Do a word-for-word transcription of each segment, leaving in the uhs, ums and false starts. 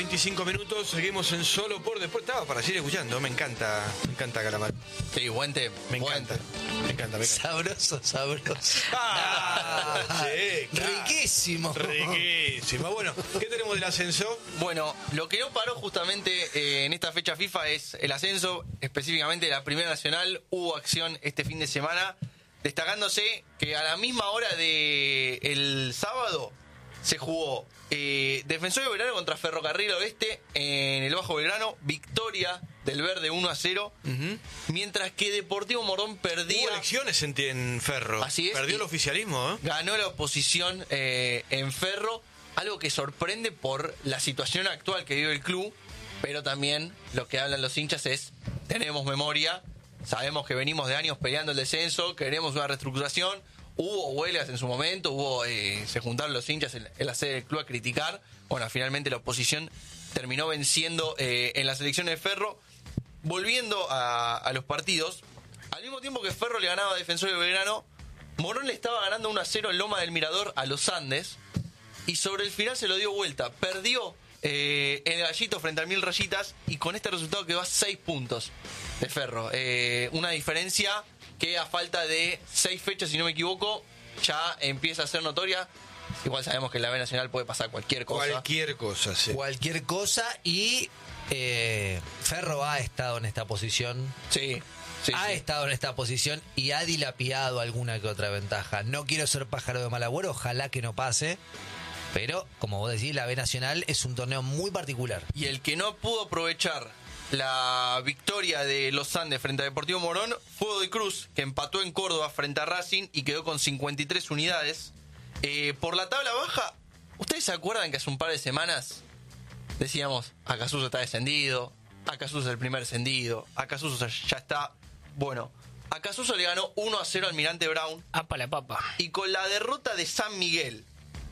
veinticinco minutos, seguimos en Solo por Después. Estaba para seguir escuchando, me encanta, me encanta Calamar. Sí, Guante, me encanta, me encanta, me encanta. Sabroso, sabroso. Ah, sí, claro. Riquísimo. Riquísimo. Bueno, ¿qué tenemos del ascenso? Bueno, lo que no paró justamente eh, en esta fecha FIFA es el ascenso, específicamente de la Primera Nacional. Hubo acción este fin de semana, destacándose que a la misma hora de el sábado se jugó eh, Defensor de Belgrano contra Ferrocarril Oeste en el Bajo Belgrano, victoria del verde uno a cero, uh-huh. Mientras que Deportivo Morón perdía. Hubo elecciones en, en Ferro. Así es. Perdió el oficialismo, ¿eh? Ganó la oposición eh, en Ferro, algo que sorprende por la situación actual que vive el club, pero también lo que hablan los hinchas es, tenemos memoria, sabemos que venimos de años peleando el descenso, queremos una reestructuración. Hubo huelgas en su momento, hubo eh, se juntaron los hinchas en, en la sede del club a criticar. Bueno, finalmente la oposición terminó venciendo eh, en las elecciones de Ferro. Volviendo a, a los partidos, al mismo tiempo que Ferro le ganaba a Defensor de Belgrano, Morón le estaba ganando uno a cero en Loma del Mirador a los Andes, y sobre el final se lo dio vuelta. Perdió eh, en el Gallito frente al Mil Rayitas, y con este resultado quedó a seis puntos de Ferro. Eh, una diferencia que a falta de seis fechas, si no me equivoco, ya empieza a ser notoria. Igual sabemos que en la B Nacional puede pasar cualquier cosa. Cualquier cosa, sí. Cualquier cosa, y eh, Ferro ha estado en esta posición. Sí, sí ha sí. estado en esta posición y ha dilapidado alguna que otra ventaja. No quiero ser pájaro de mal agüero, ojalá que no pase. Pero, como vos decís, la B Nacional es un torneo muy particular. Y el que no pudo aprovechar la victoria de los Andes frente a Deportivo Morón fue Godoy Cruz, que empató en Córdoba frente a Racing y quedó con cincuenta y tres unidades. Eh, por la tabla baja, ¿ustedes se acuerdan que hace un par de semanas decíamos, Acasuso está descendido, Acasuso es el primer descendido, Acasuso ya está? Bueno, Acasuso le ganó uno a cero al Almirante Brown. Apa la papa. Y con la derrota de San Miguel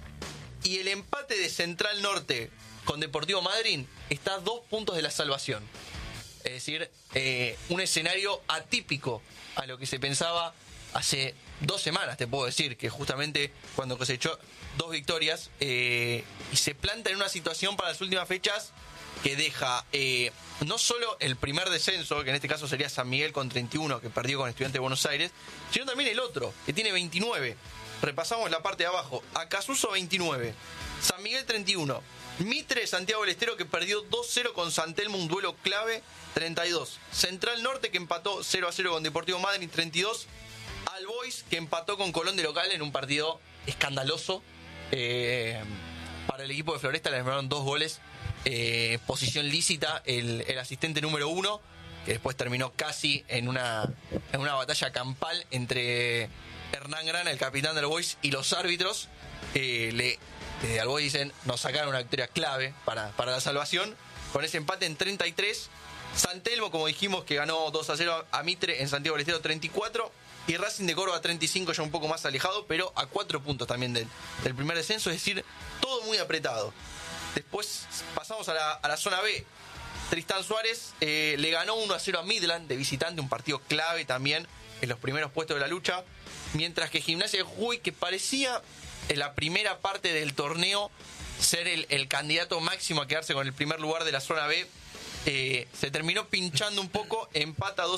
y el empate de Central Norte con Deportivo Madryn, está a dos puntos de la salvación. Es decir, eh, un escenario atípico a lo que se pensaba hace dos semanas, te puedo decir, que justamente cuando cosechó dos victorias eh, y se planta en una situación para las últimas fechas que deja eh, no solo el primer descenso, que en este caso sería San Miguel con treinta y uno, que perdió con Estudiantes de Buenos Aires, sino también el otro, que tiene veintinueve. Repasamos la parte de abajo. Acasuso veintinueve, San Miguel treinta y uno, Mitre Santiago del Estero, que perdió dos cero con San Telmo, un duelo clave, treinta y dos. Central Norte, que empató cero a cero con Deportivo Madryn, treinta y dos. All Boys, que empató con Colón de local en un partido escandaloso. Eh, para el equipo de Floresta le ganaron dos goles. Eh, posición lícita, el, el asistente número uno, que después terminó casi en una, en una batalla campal entre Hernán Grana, el capitán del All Boys, y los árbitros. Eh, le Desde All Boys dicen, nos sacaron una victoria clave para, para la salvación, con ese empate en treinta y tres. San Telmo, como dijimos, que ganó dos a cero a Mitre en Santiago del Estero, treinta y cuatro. Y Racing de Córdoba treinta y cinco, ya un poco más alejado, pero a cuatro puntos también del, del primer descenso. Es decir, todo muy apretado. Después pasamos a la, a la zona B. Tristán Suárez eh, le ganó uno a cero a Midland de visitante, un partido clave también en los primeros puestos de la lucha. Mientras que Gimnasia de Jujuy, que parecía en la primera parte del torneo ser el, el candidato máximo a quedarse con el primer lugar de la zona B, eh, se terminó pinchando un poco, empata dos